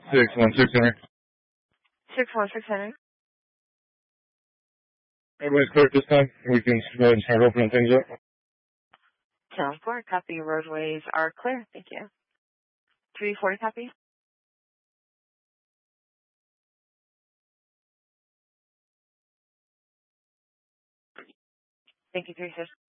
616 Henry. 616 Henry. Everybody's clear at this time. We can go ahead and start opening things up. 10-4, copy. Roadways are clear. Thank you. 340, copy. Thank you, 36.